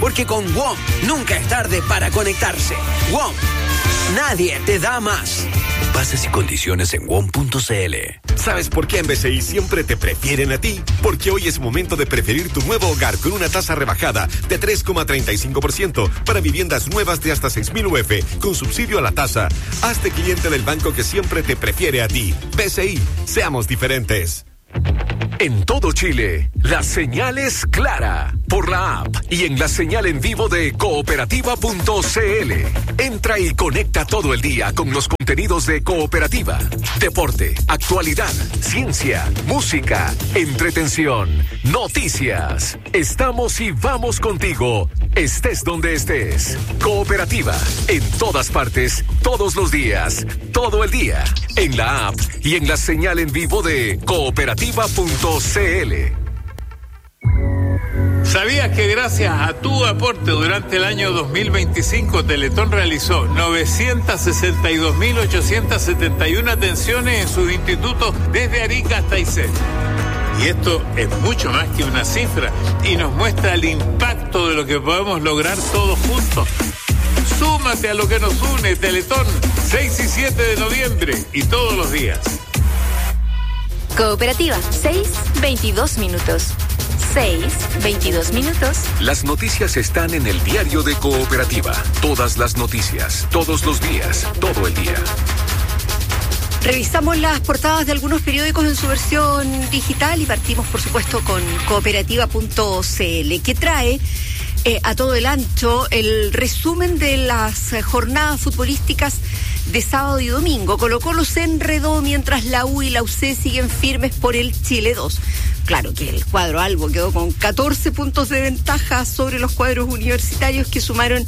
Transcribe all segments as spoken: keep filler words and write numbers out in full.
Porque con W O M nunca es tarde para conectarse. W O M. Nadie te da más. Bases y condiciones en W O M punto c l. ¿Sabes por qué en B C I siempre te prefieren a ti? Porque hoy es momento de preferir tu nuevo hogar con una tasa rebajada de tres coma treinta y cinco por ciento para viviendas nuevas de hasta seis mil U F con subsidio a la tasa. Hazte cliente del banco que siempre te prefiere a ti. B C I, seamos diferentes. En todo Chile, la señal es clara por la app y en la señal en vivo de cooperativa punto c l. Entra y conecta todo el día con los contenidos de Cooperativa. Deporte, actualidad, ciencia, música, entretención, noticias. Estamos y vamos contigo, estés donde estés. Cooperativa, en todas partes, todos los días, todo el día. En la app y en la señal en vivo de cooperativa punto c l. ¿Sabías que gracias a tu aporte durante el año dos mil veinticinco Teletón realizó novecientas sesenta y dos mil ochocientas setenta y una atenciones en sus institutos desde Arica hasta Aysén? Y esto es mucho más que una cifra y nos muestra el impacto de lo que podemos lograr todos juntos. Súmate a lo que nos une, Teletón, seis y siete de noviembre y todos los días. Cooperativa, seis, veintidós minutos. seis, veintidós minutos. Las noticias están en el diario de Cooperativa. Todas las noticias, todos los días, todo el día. Revisamos las portadas de algunos periódicos en su versión digital y partimos, por supuesto, con cooperativa punto c l, que trae eh, a todo el ancho el resumen de las jornadas futbolísticas de sábado y domingo. Colo-Colo se enredó mientras la U y la U C siguen firmes por el Chile dos. Claro que el cuadro albo quedó con catorce puntos de ventaja sobre los cuadros universitarios que sumaron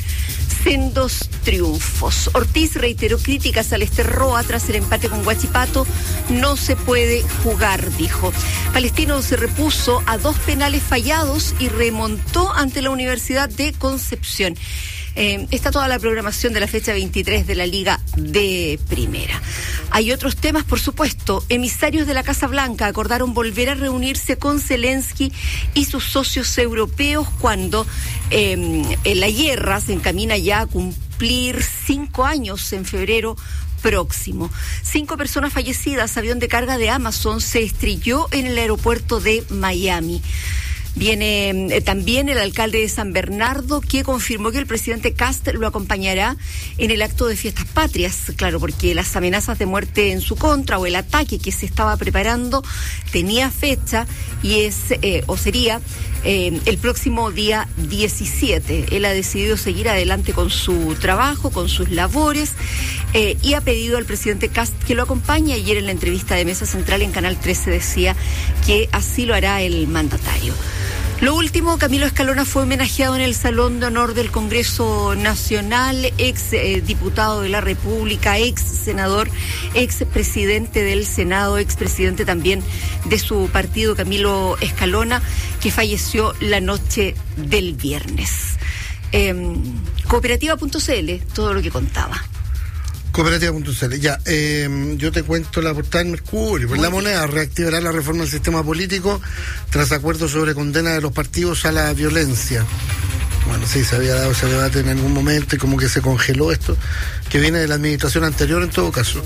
sendos triunfos. Ortiz reiteró críticas al Esterroa tras el empate con Huachipato. No se puede jugar, dijo. Palestino se repuso a dos penales fallados y remontó ante la Universidad de Concepción. Eh, está toda la programación de la fecha veintitrés de la Liga de Primera. Hay otros temas, por supuesto. Emisarios de la Casa Blanca acordaron volver a reunirse con Zelensky y sus socios europeos cuando eh, la guerra se encamina ya a cumplir cinco años en febrero próximo. Cinco personas fallecidas. Avión de carga de Amazon se estrelló en el aeropuerto de Miami. Viene eh, también el alcalde de San Bernardo, que confirmó que el presidente Kast lo acompañará en el acto de Fiestas Patrias. Claro, porque las amenazas de muerte en su contra o el ataque que se estaba preparando tenía fecha y es eh, o sería eh, el próximo día diecisiete. Él ha decidido seguir adelante con su trabajo, con sus labores eh, y ha pedido al presidente Kast que lo acompañe. Ayer en la entrevista de Mesa Central en Canal trece decía que así lo hará el mandatario. Lo último, Camilo Escalona fue homenajeado en el Salón de Honor del Congreso Nacional, ex eh, diputado de la República, ex senador, ex presidente del Senado, ex presidente también de su partido, Camilo Escalona, que falleció la noche del viernes. Eh, cooperativa punto c l, todo lo que contaba. cooperativa punto c l, ya, eh, yo te cuento la portada del Mercurio. Pues la moneda reactivará la reforma del sistema político tras acuerdos sobre condena de los partidos a la violencia. Bueno, sí, se había dado ese debate en algún momento y como que se congeló esto, que viene de la administración anterior en todo caso.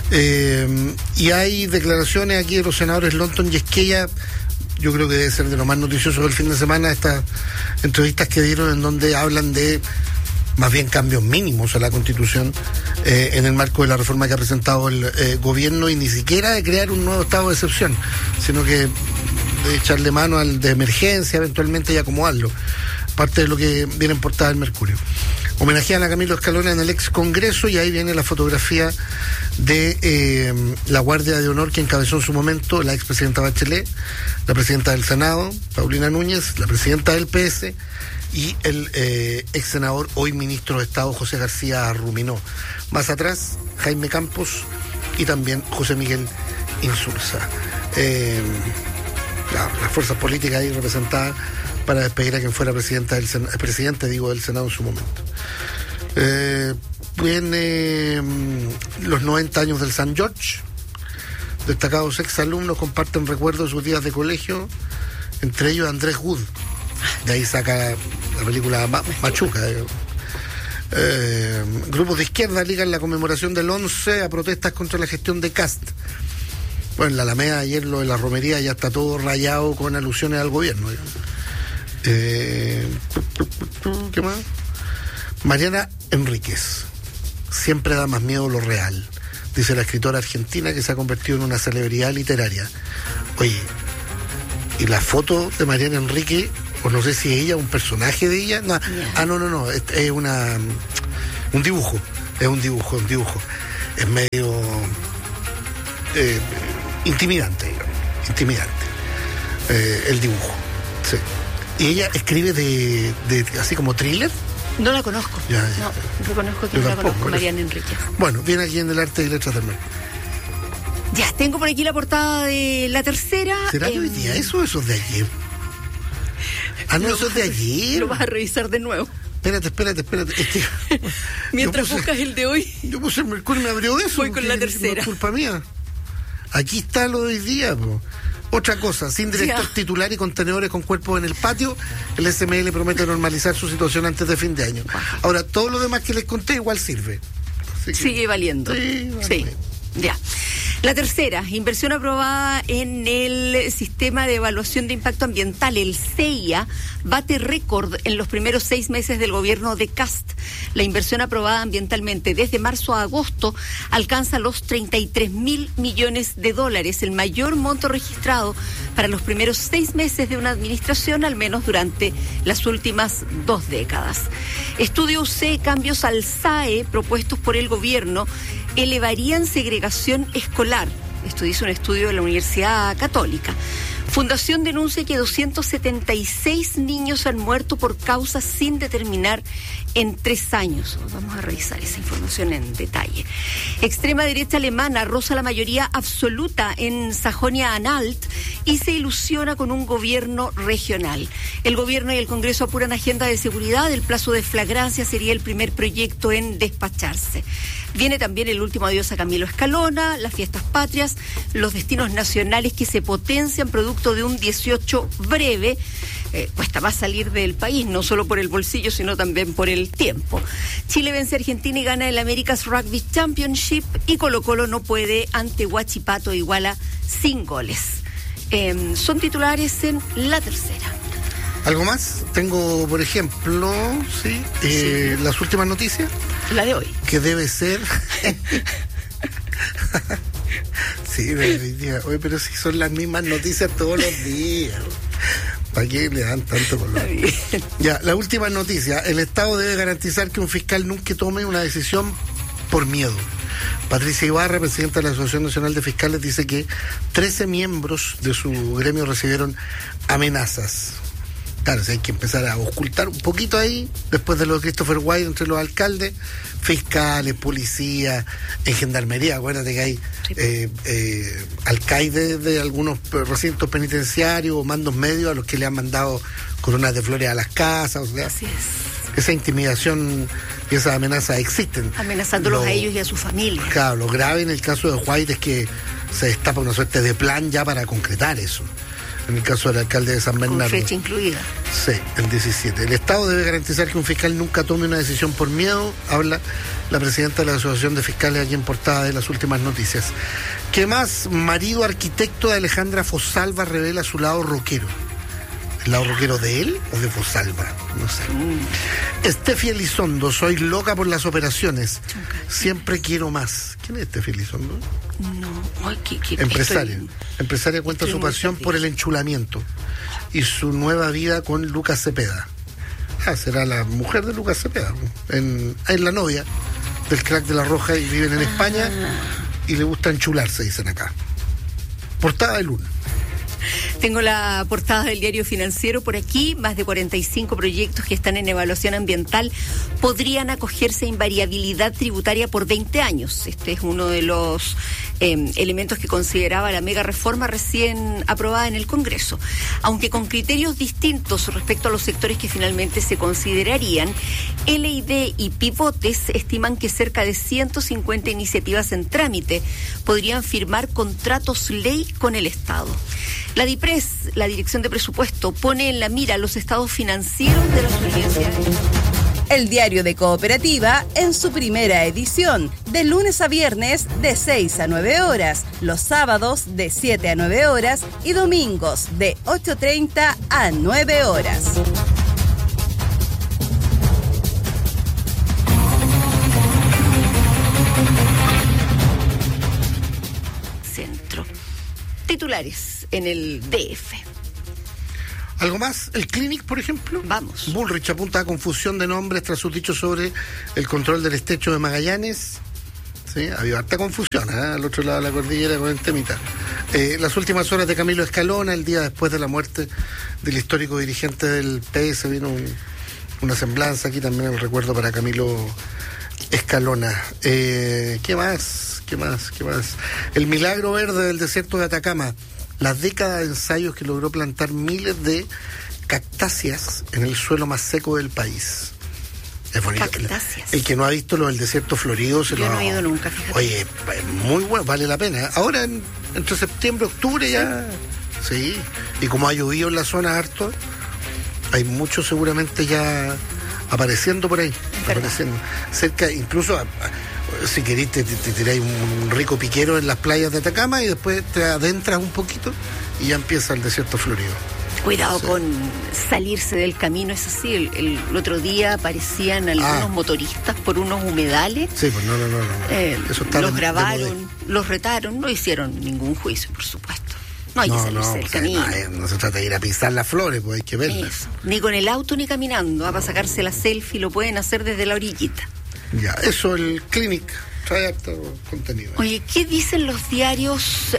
Eh, y hay declaraciones aquí de los senadores Lonton y Esquella. Yo creo que debe ser de lo más noticioso del fin de semana, estas entrevistas que dieron en donde hablan de más bien cambios mínimos a la Constitución eh, en el marco de la reforma que ha presentado el eh, gobierno, y ni siquiera de crear un nuevo estado de excepción, sino que de echarle mano al de emergencia eventualmente y acomodarlo. Parte de lo que viene en portada del Mercurio. Homenajean a Camilo Escalona en el ex Congreso y ahí viene la fotografía de eh, la Guardia de Honor que encabezó en su momento la expresidenta Bachelet, la presidenta del Senado, Paulina Núñez, la presidenta del P S y el eh, ex senador, hoy ministro de Estado, José García Ruminó. Más atrás, Jaime Campos y también José Miguel Insulza. Eh, la, las fuerzas políticas ahí representadas para despedir a quien fuera presidenta del Sen- presidente digo, del Senado en su momento. Eh, viene mm, los noventa años del San George. Destacados exalumnos comparten recuerdos de sus días de colegio, entre ellos Andrés Wood. De ahí saca la película Ma- Machuca. Eh. Eh, grupos de izquierda ligan la conmemoración del once a protestas contra la gestión de Kast. Bueno, en la Alameda ayer lo de la romería ya está todo rayado con alusiones al gobierno. Eh, ¿Qué más? Mariana Enríquez. Siempre da más miedo lo real, dice la escritora argentina que se ha convertido en una celebridad literaria. Oye, y la foto de Mariana Enríquez, o no sé si es ella, un personaje de ella. No, yeah. Ah, no, no, no, es, es una un dibujo, es un dibujo, un dibujo. Es medio eh, intimidante, digamos, intimidante. Eh, el dibujo, sí. Y ella escribe de, de así como thriller. No la conozco. Ya, ya. No, reconozco que Yo no tampoco, la conozco, Mariana Enríquez. Bueno, viene aquí en el Arte y Letras del Mercurio. Ya, tengo por aquí la portada de La Tercera. ¿Será de hoy día eso o eso es de ayer? Ah, no, eso es de ayer. Lo vas a revisar de nuevo. Espérate, espérate, espérate. Es que, Mientras puse, buscas el de hoy. Yo puse el Mercurio y me abrió eso. Voy con La Tercera. No es culpa mía. Aquí está lo de hoy día, po. Otra cosa, sin director ya. titular y contenedores con cuerpos en el patio, el S M L promete normalizar su situación antes de fin de año. Ahora, todo lo demás que les conté igual sirve. Que, Sigue valiendo. Sí, vale. sí. Ya. La tercera, inversión aprobada en el sistema de evaluación de impacto ambiental, el C E I A, bate récord en los primeros seis meses del gobierno de Kast. La inversión aprobada ambientalmente desde marzo a agosto alcanza los treinta y tres mil millones de dólares, el mayor monto registrado para los primeros seis meses de una administración, al menos durante las últimas dos décadas. Estudio U C, cambios al S A E propuestos por el gobierno elevarían segregación escolar. Esto dice un estudio de la Universidad Católica. Fundación denuncia que doscientos setenta y seis niños han muerto por causas sin determinar en tres años. Vamos a revisar esa información en detalle. Extrema derecha alemana roza la mayoría absoluta en Sajonia-Anhalt y se ilusiona con un gobierno regional. El gobierno y el Congreso apuran agenda de seguridad. El plazo de flagrancia sería el primer proyecto en despacharse. Viene también el último adiós a Camilo Escalona, las fiestas patrias, los destinos nacionales que se potencian producto de un dieciocho breve. Eh, cuesta más salir del país, no solo por el bolsillo, sino también por el tiempo. Chile vence a Argentina y gana el America's Rugby Championship y Colo Colo no puede ante Huachipato, iguala sin goles. Eh, son titulares en La Tercera. ¿Algo más? Tengo, por ejemplo, sí, eh, sí. las últimas noticias. La de hoy. Que debe ser... sí, pero, oye, pero si son las mismas noticias todos los días. ¿Para qué le dan tanto color? Ya, la última noticia. El Estado debe garantizar que un fiscal nunca tome una decisión por miedo. Patricia Ibarra, presidenta de la Asociación Nacional de Fiscales, dice que trece miembros de su gremio recibieron amenazas. Claro, si hay que empezar a ocultar un poquito ahí, después de lo de Christopher White entre los alcaldes, fiscales, policías, en gendarmería. Acuérdate que hay sí. eh, eh, alcaides de algunos recintos penitenciarios o mandos medios a los que le han mandado coronas de flores a las casas. O sea, así es. Esa intimidación y esas amenazas existen. Amenazándolos lo, a ellos y a su familia. Claro, lo grave en el caso de White es que se destapa una suerte de plan ya para concretar eso. En el caso del alcalde de San Bernardo. Con fecha incluida. Sí, el diecisiete. El Estado debe garantizar que un fiscal nunca tome una decisión por miedo, habla la presidenta de la Asociación de Fiscales aquí en portada de las últimas noticias. ¿Qué más? Marido arquitecto de Alejandra Fosalva revela su lado rockero. ¿El lado rockero de él o de Fosalva? No sé. Mm. Estefi Elizondo, soy loca por las operaciones. Siempre quiero más. ¿Quién es Estefi Elizondo? No, ay, ¿qué, qué, empresaria. Estoy, empresaria cuenta su pasión por el enchulamiento y su nueva vida con Lucas Cepeda. Ah, será la mujer de Lucas Cepeda. En, en la novia del crack de La Roja y viven en ah. España y le gusta enchularse, dicen acá. Portada de Luna. Tengo la portada del Diario Financiero por aquí. Más de cuarenta y cinco proyectos que están en evaluación ambiental podrían acogerse a invariabilidad tributaria por veinte años. Este es uno de los eh, elementos que consideraba la mega reforma recién aprobada en el Congreso. Aunque con criterios distintos respecto a los sectores que finalmente se considerarían, L I D y Pivotes estiman que cerca de ciento cincuenta iniciativas en trámite podrían firmar contratos ley con el Estado. La DIPRES, la Dirección de Presupuesto, pone en la mira los estados financieros de las universidades. El diario de Cooperativa en su primera edición, de lunes a viernes de seis a nueve horas, los sábados de siete a nueve horas y domingos de ocho treinta a nueve horas. Centro. Titulares en el D F. ¿Algo más? ¿El Clinic, por ejemplo? Vamos. Bullrich apunta a confusión de nombres tras sus dichos sobre el control del estrecho de Magallanes. Sí, había harta confusión, ¿eh? Al otro lado de la cordillera con el temita. Eh, las últimas horas de Camilo Escalona, el día después de la muerte del histórico dirigente del P S, vino un, una semblanza aquí también, el recuerdo para Camilo Escalona. Eh, ¿Qué más? ¿Qué más? ¿Qué más? El milagro verde del desierto de Atacama. Las décadas de ensayos que logró plantar miles de cactáceas en el suelo más seco del país. Es bonito. Cactáceas. El, el que no ha visto lo del desierto florido se Yo lo... no he ido nunca, fíjate. Oye, es muy bueno, vale la pena. Ahora, en, entre septiembre y octubre ya... Sí. Y como ha llovido en la zona harto, hay muchos seguramente ya apareciendo por ahí. Apareciendo. Cerca, incluso... A, a, si querés te, te, te tiráis un rico piquero en las playas de Atacama y después te adentras un poquito y ya empieza el desierto florido. Cuidado sí. con salirse del camino, es así. El, el, el otro día aparecían algunos ah. motoristas por unos humedales. Sí, pues no, no, no. no. Eh, Eso está los de, grabaron, de los retaron, no hicieron ningún juicio, por supuesto. No hay no, que salirse no, del o sea, camino. No, no se trata de ir a pisar las flores, pues hay que verlas. Eso. Ni con el auto ni caminando. Ah, para sacarse la selfie lo pueden hacer desde la orillita. Ya, eso, el Clinic trae harto contenido. Oye, ¿qué dicen los diarios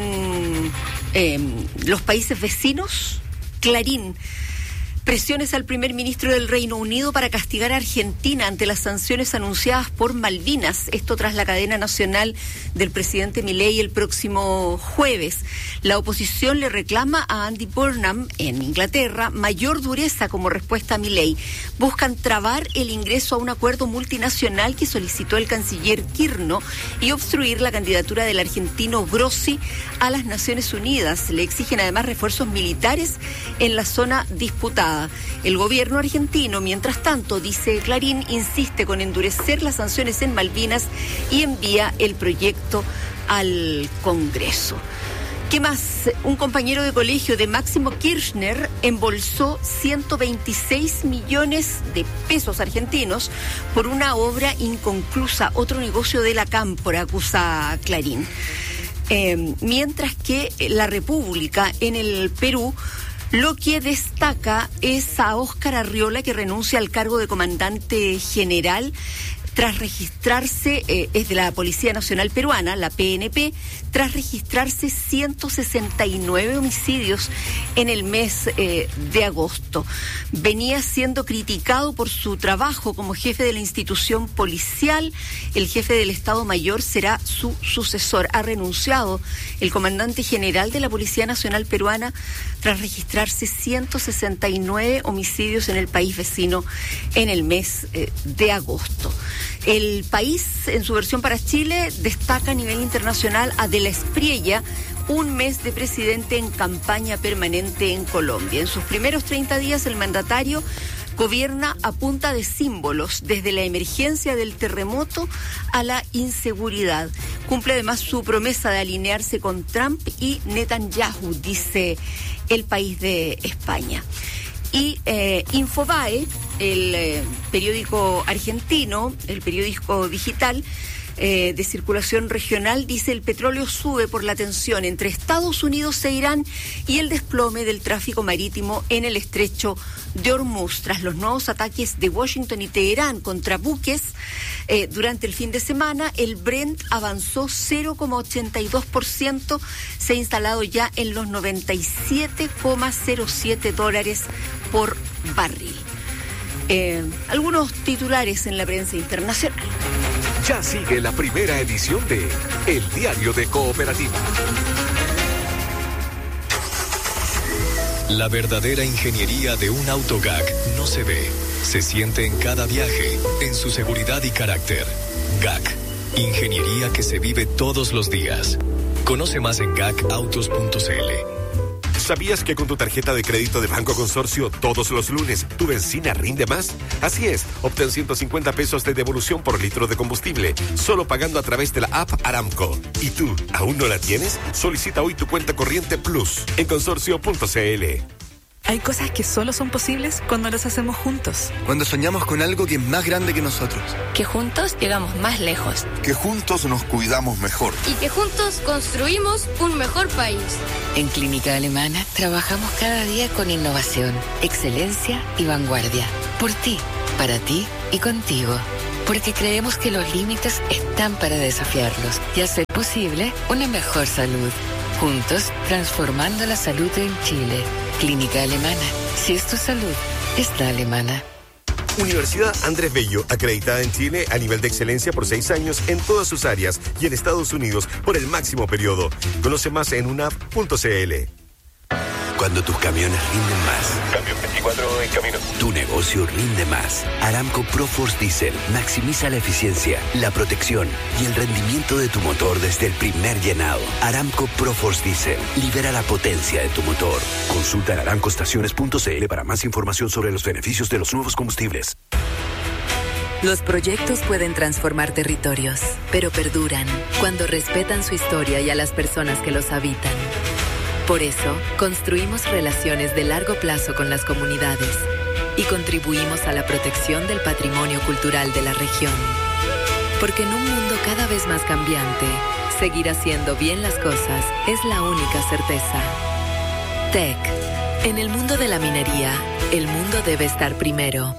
en eh, los países vecinos? Clarín. Presiones al primer ministro del Reino Unido para castigar a Argentina ante las sanciones anunciadas por Malvinas. Esto tras la cadena nacional del presidente Milei el próximo jueves. La oposición le reclama a Andy Burnham en Inglaterra mayor dureza como respuesta a Milei. Buscan trabar el ingreso a un acuerdo multinacional que solicitó el canciller Quirno y obstruir la candidatura del argentino Grossi a las Naciones Unidas. Le exigen además refuerzos militares en la zona disputada. El gobierno argentino, mientras tanto, dice Clarín, insiste con endurecer las sanciones en Malvinas y envía el proyecto al Congreso. ¿Qué más? Un compañero de colegio de Máximo Kirchner embolsó ciento veintiséis millones de pesos argentinos por una obra inconclusa, otro negocio de la Cámpora, acusa Clarín. Eh, mientras que la República en el Perú lo que destaca es a Óscar Arriola, que renuncia al cargo de comandante general tras registrarse, eh, es de la Policía Nacional Peruana, la P N P, tras registrarse ciento sesenta y nueve homicidios en el mes eh, de agosto. Venía siendo criticado por su trabajo como jefe de la institución policial. El jefe del Estado Mayor será su sucesor. Ha renunciado el comandante general de la Policía Nacional Peruana tras registrarse ciento sesenta y nueve homicidios en el país vecino en el mes eh, de agosto. El País, en su versión para Chile, destaca a nivel internacional a De la Espriella, un mes de presidente en campaña permanente en Colombia. En sus primeros treinta días, el mandatario gobierna a punta de símbolos, desde la emergencia del terremoto a la inseguridad. Cumple además su promesa de alinearse con Trump y Netanyahu, dice El País de España. Y eh, Infobae, el eh, periódico argentino, el periódico digital eh, de circulación regional, dice: el petróleo sube por la tensión entre Estados Unidos e Irán y el desplome del tráfico marítimo en el estrecho de Hormuz. Tras los nuevos ataques de Washington y Teherán contra buques eh, durante el fin de semana, el Brent avanzó cero coma ochenta y dos por ciento, se ha instalado ya en los noventa y siete coma cero siete dólares por barril. Eh, algunos titulares en la prensa internacional. Ya sigue la primera edición de El Diario de Cooperativa. La verdadera ingeniería de un auto G A C no se ve, se siente en cada viaje, en su seguridad y carácter. G A C, ingeniería que se vive todos los días. Conoce más en G A C autos punto c l. ¿Sabías que con tu tarjeta de crédito de Banco Consorcio todos los lunes tu benzina rinde más? Así es, obtén ciento cincuenta pesos de devolución por litro de combustible, solo pagando a través de la app Aramco. ¿Y tú, aún no la tienes? Solicita hoy tu cuenta corriente Plus en consorcio punto c l. Hay cosas que solo son posibles cuando las hacemos juntos. Cuando soñamos con algo que es más grande que nosotros. Que juntos llegamos más lejos. Que juntos nos cuidamos mejor. Y que juntos construimos un mejor país. En Clínica Alemana trabajamos cada día con innovación, excelencia y vanguardia. Por ti, para ti y contigo. Porque creemos que los límites están para desafiarlos y hacer posible una mejor salud. Juntos, transformando la salud en Chile. Clínica Alemana. Si es tu salud, es la alemana. Universidad Andrés Bello, acreditada en Chile a nivel de excelencia por seis años en todas sus áreas y en Estados Unidos por el máximo periodo. Conoce más en u n a v punto c l. Cuando tus camiones rinden más. Camión veinticuatro en camino. Tu negocio rinde más. Aramco ProForce Diesel maximiza la eficiencia, la protección y el rendimiento de tu motor desde el primer llenado. Aramco ProForce Diesel libera la potencia de tu motor. Consulta en aramco estaciones punto c l para más información sobre los beneficios de los nuevos combustibles. Los proyectos pueden transformar territorios, pero perduran cuando respetan su historia y a las personas que los habitan. Por eso, construimos relaciones de largo plazo con las comunidades y contribuimos a la protección del patrimonio cultural de la región. Porque en un mundo cada vez más cambiante, seguir haciendo bien las cosas es la única certeza. T E C. En el mundo de la minería, el mundo debe estar primero.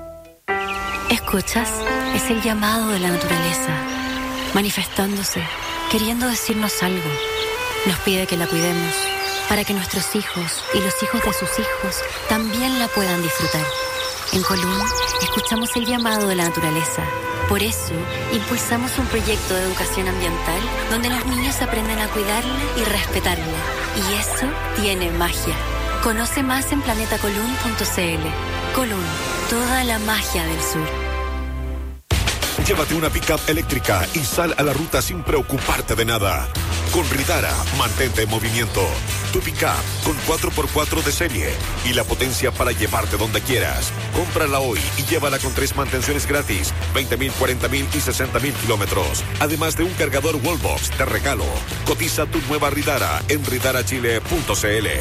¿Escuchas? Es el llamado de la naturaleza, manifestándose, queriendo decirnos algo. Nos pide que la cuidemos, para que nuestros hijos y los hijos de sus hijos también la puedan disfrutar. En Colún, escuchamos el llamado de la naturaleza. Por eso, impulsamos un proyecto de educación ambiental donde los niños aprenden a cuidarla y respetarla. Y eso tiene magia. Conoce más en planeta colún punto c l. Colún, toda la magia del sur. Llévate una pick-up eléctrica y sal a la ruta sin preocuparte de nada. Con Ridara, mantente en movimiento. Tu pick-up con cuatro por cuatro de serie y la potencia para llevarte donde quieras. Cómprala hoy y llévala con tres mantenciones gratis, veinte mil, cuarenta mil y sesenta mil kilómetros. Además de un cargador Wallbox de regalo. Cotiza tu nueva Ridara en ridara chile punto c l.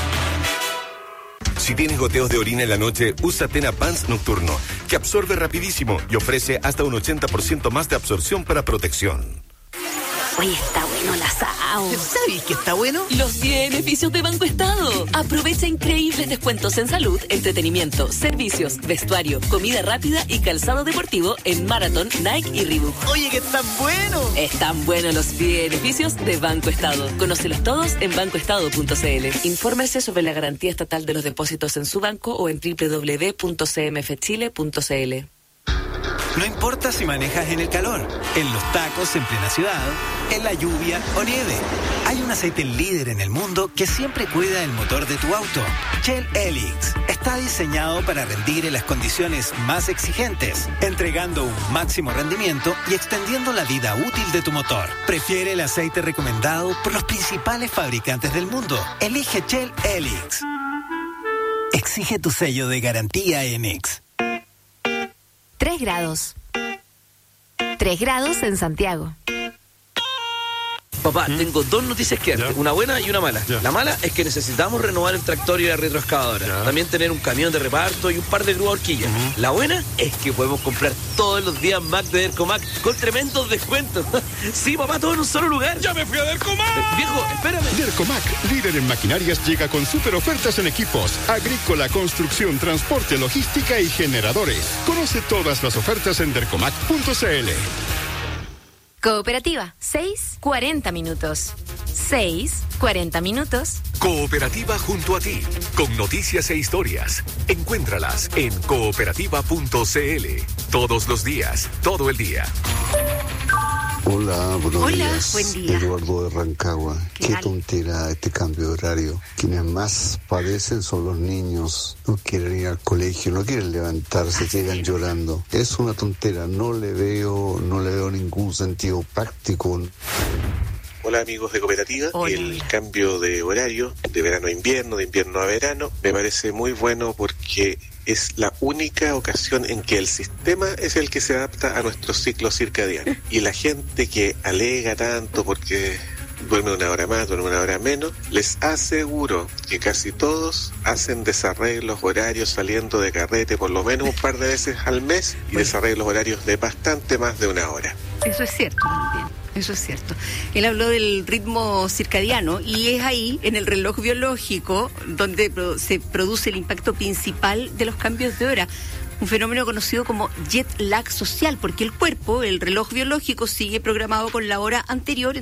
Si tienes goteos de orina en la noche, usa Tena Pants Nocturno, que absorbe rapidísimo y ofrece hasta un ochenta por ciento más de absorción para protección. Oye, está bueno el asado. ¿Sabes qué está bueno? Los beneficios de Banco Estado. Aprovecha increíbles descuentos en salud, entretenimiento, servicios, vestuario, comida rápida y calzado deportivo en Marathon, Nike y Reebok. Oye, que están buenos. Están buenos los beneficios de Banco Estado. Conócelos todos en banco estado punto c l. Infórmese sobre la garantía estatal de los depósitos en su banco o en doble u doble u doble u punto c m f chile punto c l. No importa si manejas en el calor, en los tacos en plena ciudad, en la lluvia o nieve. Hay un aceite líder en el mundo que siempre cuida el motor de tu auto. Shell Helix está diseñado para rendir en las condiciones más exigentes, entregando un máximo rendimiento y extendiendo la vida útil de tu motor. Prefiere el aceite recomendado por los principales fabricantes del mundo. Elige Shell Helix. Exige tu sello de garantía en X. Tres grados. Tres grados en Santiago. Papá, ¿Mm? tengo dos noticias que darte, una buena y una mala. Ya. La mala es que necesitamos renovar el tractor y la retroexcavadora. Ya. También tener un camión de reparto y un par de grúas horquillas. Uh-huh. La buena es que podemos comprar todos los días Mac de Dercomac con tremendos descuentos. Sí, papá, todo en un solo lugar. ¡Ya me fui a Dercomac! Eh, viejo, espérame. Dercomac, líder en maquinarias, llega con super ofertas en equipos, agrícola, construcción, transporte, logística y generadores. Conoce todas las ofertas en dercomac punto c l. Cooperativa, seis, cuarenta minutos. seis, cuarenta minutos. Cooperativa junto a ti, con noticias e historias. Encuéntralas en cooperativa punto c l. Todos los días, todo el día. Hola, buenos Hola, días. buen día. Eduardo de Rancagua. Qué, Qué tontera este cambio de horario. Quienes más padecen son los niños. No quieren ir al colegio, no quieren levantarse, llegan llorando. Es una tontera. No le veo, no le veo ningún sentido práctico. Hola amigos de Cooperativa. Hola. El cambio de horario de verano a invierno, de invierno a verano, me parece muy bueno porque es la única ocasión en que el sistema es el que se adapta a nuestro ciclo circadiano. Y la gente que alega tanto porque duerme una hora más, duerme una hora menos, les aseguro que casi todos hacen desarreglos horarios saliendo de carrete por lo menos un par de veces al mes y desarreglos horarios de bastante más de una hora. Eso es cierto también. Eso es cierto. Él habló del ritmo circadiano y es ahí, en el reloj biológico, donde se produce el impacto principal de los cambios de hora. Un fenómeno conocido como jet lag social, porque el cuerpo, el reloj biológico, sigue programado con la hora anterior.